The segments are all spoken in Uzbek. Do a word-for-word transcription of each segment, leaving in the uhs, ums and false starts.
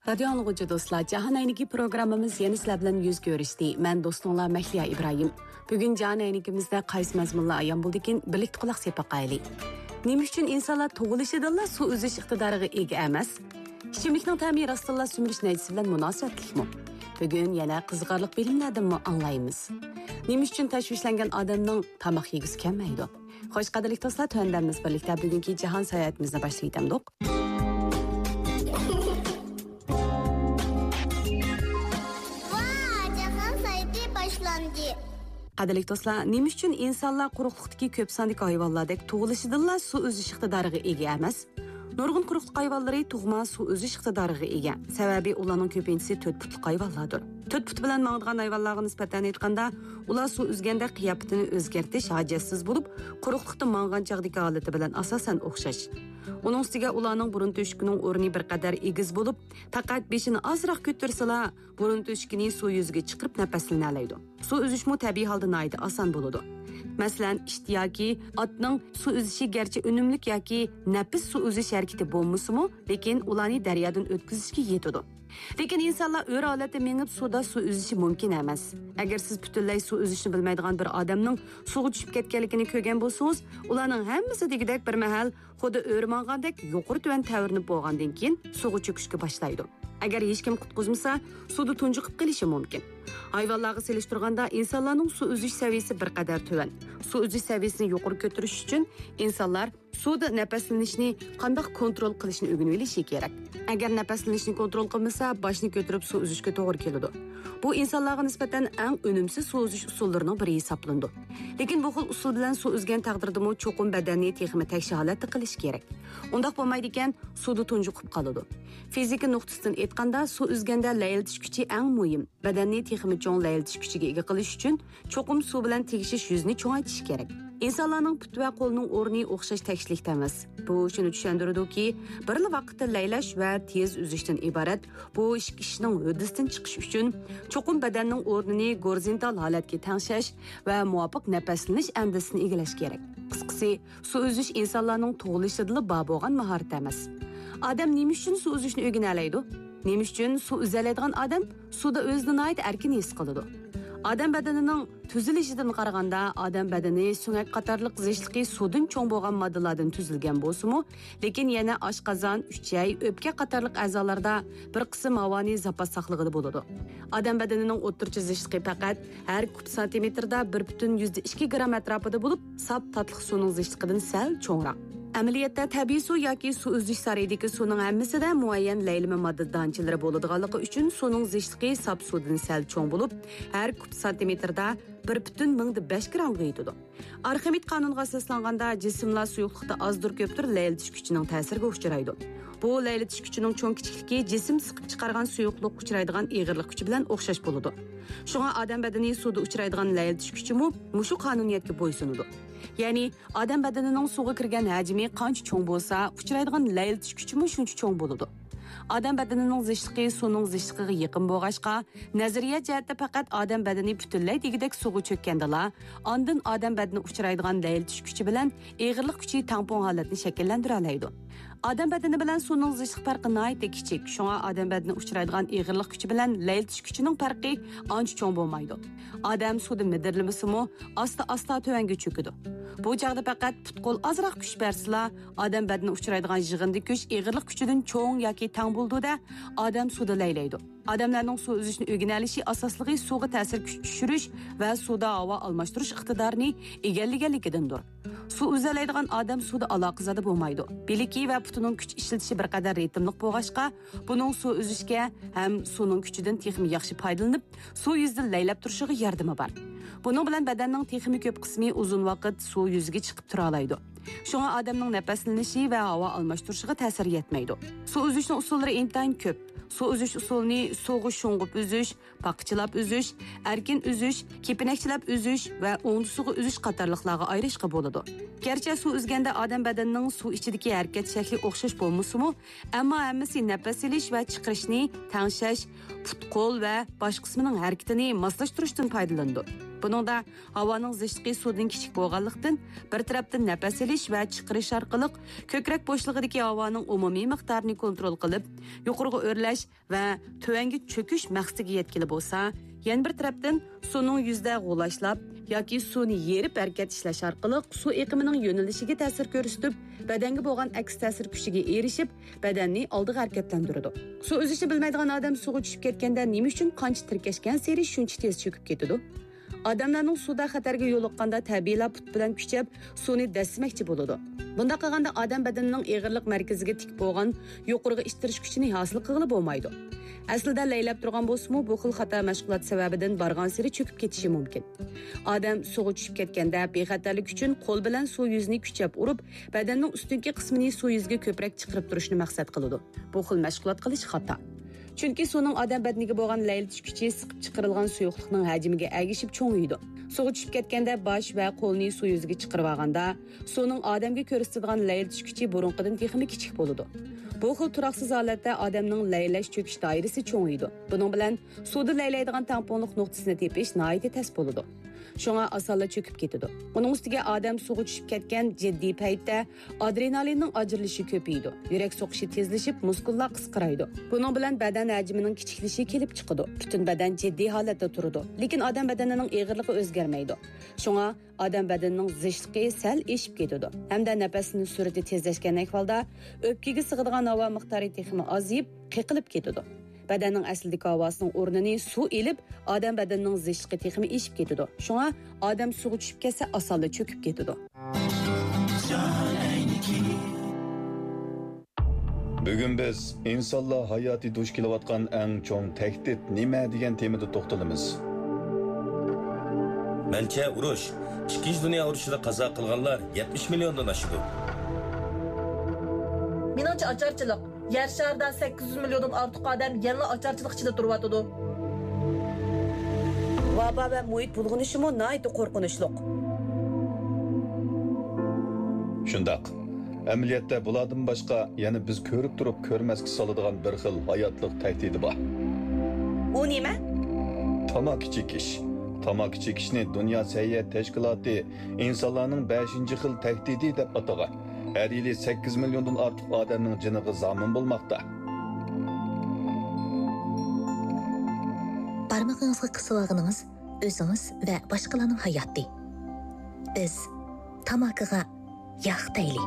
Radio anlıqıcı dostlar, Cahan Ayniki programımız yeni sizler bilan yüz görüşdi. Ben dostunlar Mehliya İbrahim. Bugün Cahan Aynikimizde qaysi mazmunlar ayan buldikin, birlikte kulaq sepaqayli. Nima uchun insonlar tug'ilishidala suv uzish iqtidoriga ega emas? Ichimlikning ta'mi rostilla sumirish najisi bilan munosabatlikmi? Bugun yana qiziqarli bilimlardanmi anglaymiz. Nima uchun tashvishlangan odamning tomoq yegisi kelmaydi? Xo'sh, qadrli do'stlar, tondamiz birlikte bugungi jahon sayohatimizni boshlaydik. Qadrli do'stlar, nima uchun insonlar quruqlikdagi ko'p sonli hayvonlardek tug'ilishidanla suv uzish iqtidoriga ega emas? Nurg'un quruqlik hayvonlari tug'ma suv uzish iqtidoriga ega. Sababi ularning ko'pinchisi to'rt putli hayvonlardir. to'rt put bilan mang'digan hayvonlarga nisbatan aytganda, ular suv uzganda qiyofatini o'zgartirish hojatsiz bo'lib, quruqlikda mang'an chaqdagi holati bilan asosan o'xshash. Uning ustiga ularning burun to'shkining o'rni bir qadar egiz bo'lib, faqat beshini ozroq ko'tarsala, burun to'shkini suv yuziga chiqib nafaslanadi. Suv uzishmi tabiiy holda noyda oson bo'ladi. Masalan, ishti yoki otning suv uzishi garchi unumlik yoki nafis suv uzish harakati bo'lmasa-mu, lekin ularni daryodan o'tkazishga yetadi. Lekin insonlar o'r holatda mengib suvda suv uzishi mumkin emas. Agar siz butunlay suv uzishni bilmaydigan bir odamning suvga tushib ketganligini ko'rgan bo'lsangiz, ularning hammasi degidek bir mahal xuddi o'rmangandek yuqori tuvan tavirnib bo'lgandan keyin suvga cho'kishga boshlaydi. Agar hech kim qutqizmasa, suvda tunjiqib qolishi mumkin. Hayvonlarga selishtirganda insonlarning suv uzish saviyasi bir qadar tuvan. Suv uzish saviyasini yuqori ko'tarish uchun insonlar suvda nafaslanishni qanday kontrol qilishni o'rganib olishi kerak. Agar nafaslanishni kontrol qilmasa, boshni ko'tarib suv uzishga to'g'ri keladi. Bu insonlarga nisbatan eng unumsiz suv uzish usullarining biri hisoblandi. Lekin bu xil usul bilan suv uzgan taqdirda mo cho'qim badanni texmi takshi holatda qilish kerak. Undaq bo'lmaydi ekan, suvda tunjiqib qoladi. Fizika nuqtasidan aytganda, suv uzganda laylatish kuchi eng muhim. Badanni texmi cho'ng laylatish kuchiga ega qilish uchun cho'qim suv bilan tegishish yuzni cho'ngaytish kerak. İnsanlarning put va qo'lning o'rni o'xshash tekishlikda emas. Bu shuni tushuntiradiki, bir vaqtda laylash va tez uzishdan iborat bu ikki ishning huddasidan chiqish uchun cho'qim badanning o'rnini gorizontal holatga tangshash va muvofiq nafaslanish andisini egallash kerak. Qisqasi, suv uzish insonlarning tug'ilishida bor bo'lgan mahorat emas. Odam nima uchun suv uzishni o'rganadi? Nima uchun suv uzoladigan odam suvda o'zini ayt erkin his qiladi? Odam badanining tuzilishidan qaraganda, odam badani so'ngak qatorliq zichligi suvdan cho'ng bo'lgan moddalardan tuzilgan bo'lsa-mu, lekin yana oshqozon, uchay, o'pka qatorliq a'zolarda bir qism havoni zapas saqlig'ida bo'ladi. Odam badanining o'rtacha zichligi faqat har kub santimetrda bir butun ikki gram atrofida bo'lib, sap tatliq suvning zichligidan sal cho'ngroq. Amaliyotda tabiiy suv yoki suv uzish sarayidagi suvning hammasida muayyan laylama modda donchilari bo'ladiganligi uchun suvning zichligi sap suvdan sal cho'ng bo'lib, har kub santimetrda bir butun mingda besh gramga yetadi. Arximid qonuniga asoslanganda jismlar suyuqlikda ozdir ko'pdir laylatish kuchining ta'siriga uchraydi. Bu laylatish kuchining cho'ng kichikligi jism siqib chiqargan suyuqlik uchraydigan ig'irlik kuchi bilan o'xshash bo'ladi. Shunga odam badani suvda uchraydigan laylatish kuchimi mushu qonuniyatga bo'ysunadi. Ya'ni odam badanining suvga kirgan hajmi qancha cho'ng bo'lsa, uchraydigan laylatish kuchimi shuncha cho'ng bo'ladi. Odam badanining zichligi suvning zichligiga yaqin bo'lg'achqa, nazariya jihatda faqat odam badani butunlay degidek suvga cho'kkandala, ondan odam badani uchraydigan laylatish kuchi bilan ig'irlik kuchi tampon holatni shakllantira oladi. Odam badani bilan suvning zichlik farqi nihoyatda kichik. Shunga odam badani uchraydigan ig'irlik kuchi bilan laylatish kuchining farqi ancha cho'ng bo'lmaydi. Odam suvda midirlamasa-mu, asta-asta tuvanga cho'kadi. Bu chaqda faqat put-qo'l ozroq kuch bersila, odam badani uchraydigan yig'indi kuch ig'irlik kuchidan cho'ng yoki tang bo'ldi-da, odam suvda laylaydi. Odamlarning suv uzishni o'rganilishi asosligi suvga ta'sir kuch tushirish va suvda havo almashtirish iqtidorini egallaganligidandir. Suv uzalaydigan odam suvda aloqazada bo'lmaydi. Biliki va putining kuch ishlatishi bir qadar ritmli bo'lg'achqa, buning suv uzishga ham suvning kuchidan texmi yaxshi foydalanib, suv yuzida laylab turishiga yordami bor. Buning bilan badanning texmi ko'p qismi uzun vaqt suv yuziga chiqib tura oladi. Shunga odamning nafaslanishi va havo almashtirishiga ta'sir yetmaydi. Suv uzishning usullari intayin ko'p. Suv uzish usulini suvga sho'ng'ib uzish, paqchilab uzish, erkin uzish, kepinakchilab uzish va o'ng suvga uzish qatorliqlarga ayirishga bo'ladi. Gerçi suv uzganda odam badanining suv ichidagi harakat shakli o'xshash bo'lmasa-mu, ammo hammasi nafas olish va chiqarishni tangshash, put-qo'l va bosh qismining harakatini moslashtirishdan foydalanadi. Buningda havoning zichligi suvdan kichik bo'lganlikdan bir tarafdan nafas olish va chiqarish orqali ko'krak bo'shlig'idagi havoning umumiy miqdorini kontrol qilib, yuqoriga o'rlash va tuvanga cho'kish maqsadiga yetkili bo'lsa, yana bir tarafdan suvning yuzda g'ulashlab yoki suvni yerib harakat ishlash orqali suv eqimining yo'nalishiga ta'sir ko'rsatib, badanga bo'lgan aks ta'sir kuchiga erishib, badanni oldiga harakatlantiradi. Suv o'zishni bilmaydigan odam suvga tushib ketganda nima uchun qancha tirkashgan seri shuncha tez cho'kib ketadi? Odamlarning suvda xatarga yo'liqqanda tabiiylar put bilan kuchab suvni dasmakchi bo'ladi. Bunda qilganda odam badanining eg'irlik markaziga tik bo'lgan yuqoriga ishtirish kuchini hosil qilib bo'lmaydi. Aslida laylab turgan bo'lsa-mu, bu xil xato mashg'ulot sababidan borgan sari cho'kib ketishi mumkin. Odam suvga tushib ketganda bexatarlik uchun qo'l bilan suv yuzini kuchab urib, badanning ustunki qismini suv yuziga ko'proq chiqarib turishni maqsad qiladi. Bu xil mashg'ulot qilish xato. Chunki suvning odam badaniga bo'lgan laylatish kuchi siqib chiqarilgan suyuqlikning hajmiga ergishib cho'ngiydi. Suvga tushib ketganda bosh va qo'lni suv yuziga chiqarib olganda, suvning odamga ko'rsatadigan laylatish kuchi burunqidan texmi kichik bo'ladi. Bu xil turaqsiz holatda odamning laylash cho'kish doirasi cho'ngiydi. Buning bilan suvda laylaydigan tamponlik nuqtasini tepish nihoyatda tez bo'ladi. Shunga osonla cho'kib ketadi. Uning ustiga odam suvga tushib ketgan jiddiy paytda adrenalinning ajralishi ko'paydi. Yurak so'qishi tezlashib, muskullar qisqaraydi. Buning bilan badan hajmining kichiklishi kelib chiqadi. Butun badan jiddiy holatda turadi. Lekin odam badanining eg'irligi o'zgarmaydi. Shunga odam badanining zichligi sal eshib ketadi. Hamda nafasning sur'ati tezlashgan ahvolda o'pkaga sig'adigan havo miqdori texmi ozayib, qiqilib ketadi. Badanning aslidagi havosining o'rnini suv elib, odam badanining zichligi texmi eshib ketadi. Shunga odam suvga tushib ketsa, osonda cho'kib ketadi. Bugun biz insonlar hayoti duch kelayotgan eng cho'ng tahdid nima degan temada to'xtalamiz. Mencha urush, ikkinchi dunyo urushida qazo qilganlar yetmish milliondan oshadi. Menimcha ocharchilik. Yer sharida sakkiz yuz milliondan ortiq odam yana ocharchilik ichida turyapti. Vaba va muhit bulg'unishimi nihoyatda qo'rqinchli. Shundaq. Amaliyotda bulardan boshqa yana biz ko'rib turib ko'rmasga soladigan bir xil hayotlik tahdidi bor. U nima? Tamaki chekish. Tamaki chekishni Dunyo sayyohat tashkiloti insonlarning beshinchi xil tahdidi deb atagan. Her yili sakkiz milliondan ortiq odamning jiniga zomin bo'lmoqda. Barmog'ingizga qisib olganingiz o'zingiz va boshqalarning hayoti. Biz tamakiga yog' tayli.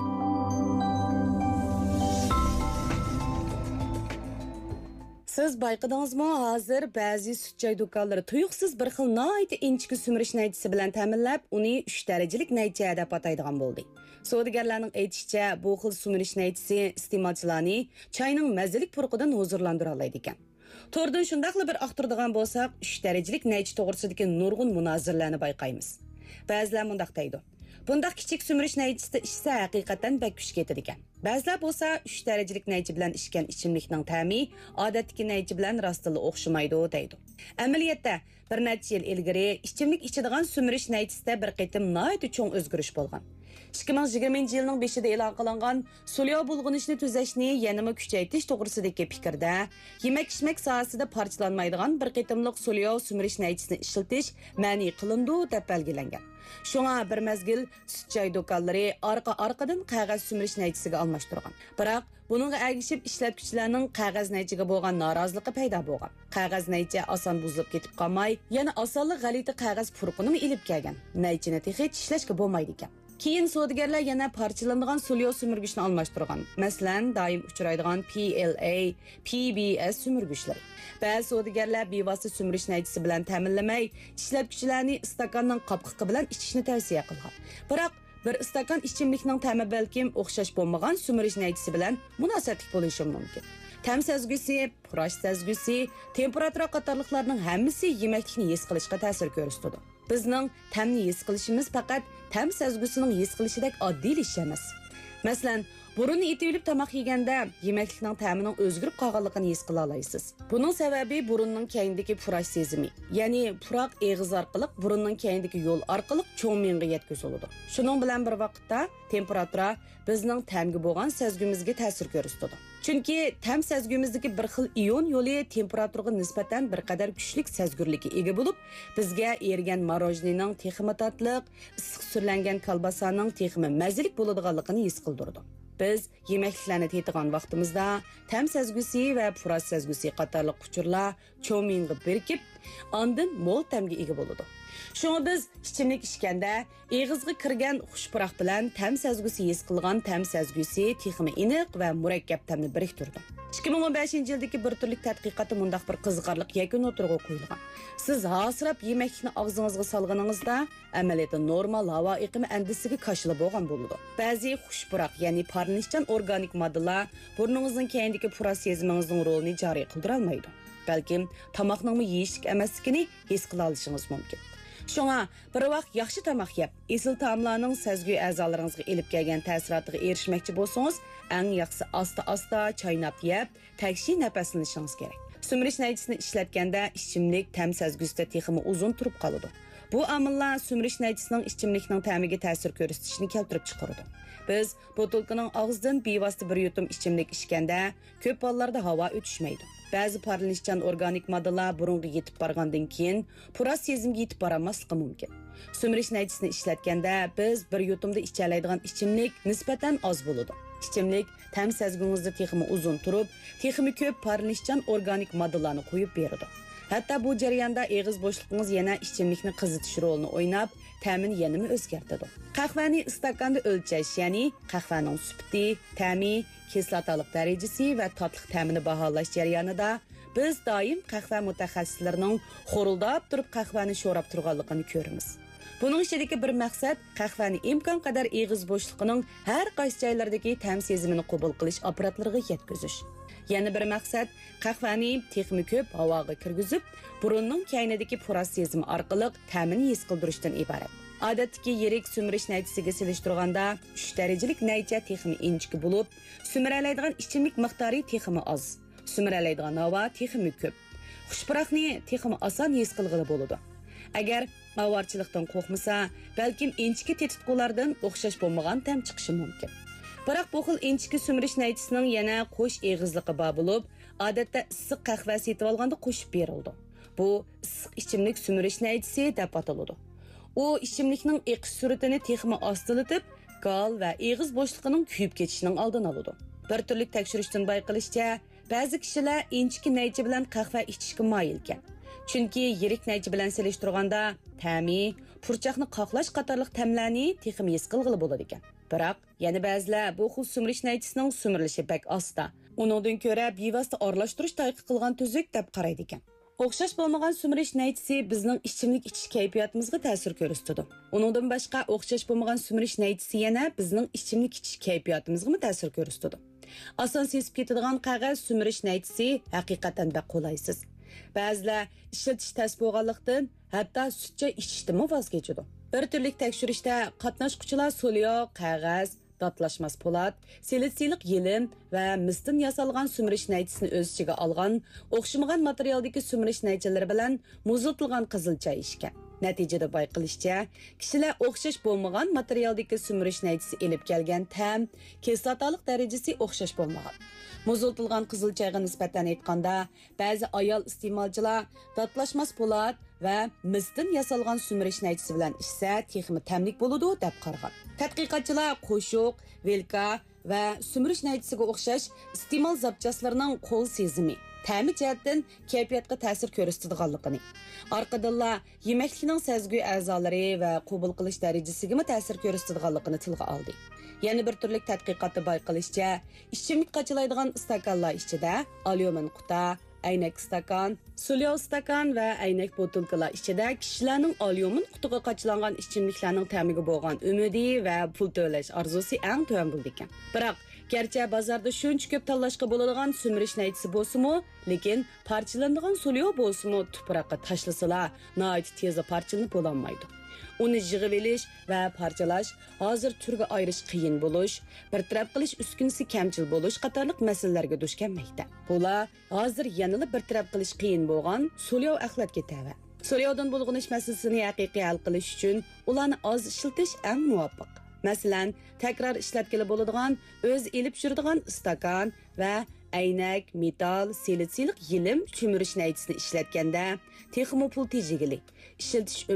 Siz bayqadingizmi, hozir ba'zi sut joy do'konlari tuyuqsiz bir xil nihoyatda inchki sumirish naychisi bilan ta'minlab, uni uch darajalik naycha deb ataydigan bo'ldi. Savdogarlarning aytishicha, bu xil sumirish naychisi iste'molchilarni choyning mazalik purqidan huzurlantira oladi ekan. To'rdan shundaqli bir aqtirdigan bo'lsak, uch darajalik naychi to'g'risidagi nurg'un munozirlarni bayqaymiz. Ba'zilar mundaq deydi. Bundaq kichik sumirish naychisida ishsa haqiqatan bak kuch ketadi ekan. Ba'zilar bo'lsa uch darajalik naychi bilan ishgan ichimlikning ta'mi odatdagi naychi bilan rostila o'xshamaydi deydi. Amaliyotda bir necha yil ilgari ichimlik ichadigan sumirish naychisida bir qitim nihoyatda cho'ng o'zgarish bo'lgan. ikki ming yigirmanchi yilning beshida e'lon qilingan sulyo bulg'unishni tuzashni yanama kuchaytirish to'g'risidagi fikrda yemak-ichmak sohasida parchalanmaydigan bir qitimliq sulyo sumirish naychisini ishlatish ma'ni qilindi deb belgilangan. Shunga bir mezgil sut joy do'konlari orqa-orqadan qog'oz sumirish naychisiga almashtirgan. Biroq buningga ergishib ishlatuvchilarning qog'oz naychiga bo'lgan noroziligi paydo bo'lgan. Qog'oz naychi oson buzilib ketib qolmay, yana osonlik g'alati qog'oz purqini ilib kelgan. Naychini hech ishlashga bo'lmaydi ekan. Keyin savdogarlar yana parchalanadigan sulyo sumirgichni almashtirgan. Masalan, doim uchraydigan P L A, P B S sumirgichlari. Ba'zi savdogarlar bevosita sumirish naychisi bilan ta'minlamay, ishlatuvchilarni istakanning qopqiqi bilan ichishni tavsiya qilgan. Biroq bir istakan ichimlikning ta'mi balkim o'xshash bo'lmagan sumirish naychisi bilan munosabatli bo'lishi mumkin. Tam sezgisi, purash sezgisi, temperatura qatorliqlarning hammasi yemeklikni his qilishga ta'sir ko'rsatadi. Bizning ta'mni his qilishimiz faqat tam sezgisining his qilishidek oddiy ish emas. Masalan, burunni itirilib tomoq yeganda yemeklikning ta'mining o'zgarib qolganligini his qila olasiz. Buning sababi burunning keyindagi purash sezimi, ya'ni puroq eg'iz orqali burunning keyindagi yo'l orqali cho'ng miyga yetkaziladi. Shuning bilan bir vaqtda temperatura bizning ta'mga bo'lgan sezgimizga ta'sir ko'rsatadi. Chunki tam sezgimizdagi bir xil ion yo'li temperaturaga nisbatan bir qadar kuchlik sezgirlikka ega bo'lib, bizga ergan morojnining texmi tatliq, issiq surlangan kolbasaning texmi mazalik bo'ladiganligini his qildirdi. Biz yemekliklarni tetigan vaqtimizda tam sezgusi va puras sezgusi qatorliq quchurlar cho'minga birikib, ondan mo'l tamga ega bo'ladi. Şuna biz ichimlik ichganda eg'izga kirgan xushpuroq bilan tam sezgusi his qilgan tam sezgusi texmi iniq va murakkab tamni biriktirdi. ikki ming o'n beshinchi yildagi bir turlik tadqiqotda mundaq bir qiziqarli yakun o'tirg'i qo'yilgan. Siz hasrab yemeklikni og'zingizga solganingizda amaliyotda normal havo iqimi andisiga qo'shilib bo'lgan bo'ladi. Ba'zi xushpuroq, ya'ni parlanishchan organik moddalar burningizning keyindagi puras sezmingizning rolini joriy qildira olmaydi. Balkim tomoqning yeyishlik emasligini his qila olishingiz mumkin. Şuna bir vaqt yaxshi tamoq yeb, esil taomlarning sezgi a'zolaringizga elib kelgan ta'sirotiga erishmoqchi bo'lsangiz, eng yaxshisi asta-asta chaynab yeb, tagshi nafaslanishingiz kerak. Sumirish naychisini ishlatganda ichimlik tam sezgusida texmi uzun turib qoladi. Bu omillar sumirish naychisining ichimlikning ta'miga ta'sir ko'rsatishini keltirib chiqaradi. Biz botulkaning og'zidan bevosita bir yutum ichimlik ichganda ko'p hollarda havo o'tishmaydi. Ba'zi parlanishchan organik moddalar burunga yetib borgandan keyin puras sezimga yetib boramasligi mumkin. Sumirish naychisini ishlatganda biz bir yutumda icha oladigan ichimlik nisbatan oz bo'ladi. Ichimlik tam sezgingizda texmi uzun turib, texmi ko'p parlanishchan organik moddalarni qo'yib beradi. Hatto bu jarayonda eg'iz bo'shligingiz yana ichimlikni qizitish rolini o'ynab, ta'mini yanada o'zgartiradi. Qahvani istakanda o'lchash, ya'ni qahvaning sufati, ta'mi, kislotalik darajasi va tatliq ta'mini baholash jarayonida biz doim qahva mutaxassislarining xo'rildab turib qahvani sho'rab turganligini ko'ramiz. Buning ichidagi bir maqsad qahvani imkon qadar eg'iz bo'shligining har qaysi joylardagi ta'm sezimini qabul qilish apparatlariga yetkazish. Yana bir maqsad qahvani texmi ko'p havoga kirgizib, burunning kaynidagi puras sezimi orqali ta'mini his qildirishdan iborat. Odatdagi yirik sumirish naychisiga selishtirganda uch darajalik naycha texmi inchki bo'lib, sumiralaydigan ichimlik miqdori texmi oz, sumiralaydigan havo texmi ko'p. Xushpuroqni texmi oson his qilg'ili bo'ladi. Agar avorchilikdan qo'rqmasa, balkim inchki tetitqulardan o'xshash bo'lmagan ta'm chiqishi mumkin. Biroq bu xil inchki sumirish naychisining yana qo'sh eg'izligi bor bo'lib, odatda issiq qahva setib olganda qo'shib berildi. Bu issiq ichimlik sumirish naychisi deb ataladi. U ichimlikning eqish sur'atini texmi ostilatib, gal va eg'iz bo'shligining kuyib ketishining oldini oladi. Bir turlik tekshirishdan bayqilishicha, ba'zi kishilar inchki naychi bilan qahva ichishga moyil ekan. Chunki yirik naychi bilan selishtirganda ta'mi, purchoqni qoqlash qatorliq ta'mlarni texmi his qilg'ili bo'ladi ekan. Biroq yana ba'zilar bu xil sumirish naychisining sumirilishi pek asta. Uningdan ko'ra bevosita aralashtirish tayqi qilgan tuzuk deb qaraydi ekan. O'xshash bo'lmagan sumirish naychisi bizning ichimlik ichish kayfiyatimizga ta'sir ko'rsatadi. Uningdan boshqa o'xshash bo'lmagan sumirish naychisi yana bizning ichimlik ichish kayfiyatimizga ta'sir ko'rsatadi. Oson sezib ketadigan qog'oz sumirish naychisi haqiqatan da qolaysiz. Ba'zilar ishlatish tas bo'lganlikdan hatto sutcha ichishdan voz kechadi. Bir turlik tekshirishda qatnashuvchilar solyo, qog'oz, datlashmas po'lat, silitsiylik yelim va misdan yasalgan sumirish naychisini o'z ichiga olgan, o'xshamagan materialdagi sumirish naychalari bilan muzlatilgan qizilcha ichgan. Natijada bayqilishicha, kishilar o'xshash bo'lmagan materialdagi sumirish naychisi elib kelgan ta'm, kislotalik darajasi o'xshash bo'lmagan. Muzlatilgan qizilchaga nisbatan aytganda, ba'zi ayol iste'molchilar datlashmas po'lat va misdan yasalgan sumirish naychisi bilan ichsa, texmi ta'mlik bo'ladi deb qaragan. Tadqiqotchilar qo'shiq, velka va sumirish naychisiga o'xshash iste'mol zapchaslarining qo'l sezimi, ta'mi jihatdan kayfiyatga ta'sir ko'rsatadiganligini, orqadinlar yemeklikning sezgi a'zolari va qabul qilish darajasiga ta'sir ko'rsatadiganligini tilga oldi. Yana bir turlik tadqiqotda bayqilishicha, ichimlik qachilaydigan stakanlar ichida alyumin quta, aynak stakan, sulyo stakan va aynak botulkalar ichida kishilarning alyumin qutiga qachilangan ichimliklarning ta'miga bo'lgan umidi va pul to'lash orzusi eng tuvan bo'ldi ekan. Biroq garchi bozorda shuncha ko'p tanlashga bo'ladigan sumirish naychisi bo'lsa-mu, lekin parchalanadigan sulyo bo'lsa-mu, tuproqqa tashlasalar, nihoyat tezda parchalanib bo'lolmaydi. Uni yig'ib olish va parchalash hozir turga ayirish qiyin bo'lish, bir taraf qilish uskunasi kamchil bo'lish qatorliq masalalarga duch kelmoqda. Bular hozir yanada bir taraf qilish qiyin bo'lgan sulyo axlatga tava. Sulyodan bulg'unish masalasini haqiqiy hal qilish uchun ularni oz ishlatish eng muvofiq. Masalan, takrar ishlatkili bo'ladigan, o'z elib yuradigan stakan va aynak, metal, silitsillik yilim cho'mirish naychisini ishlatganda texmo pul tejigili. Ishiltish